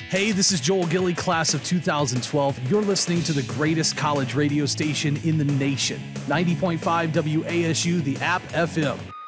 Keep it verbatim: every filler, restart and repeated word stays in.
Hey, this is Joel Gilly, class of two thousand twelve. You're listening to the greatest college radio station in the nation, ninety point five W A S U, the App F M.